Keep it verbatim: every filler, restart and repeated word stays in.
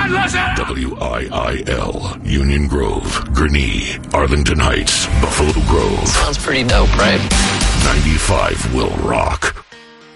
on, listen! W I I L, Union Grove, Gurnee, Arlington Heights, Buffalo Grove. Sounds pretty dope, right? ninety-five will rock.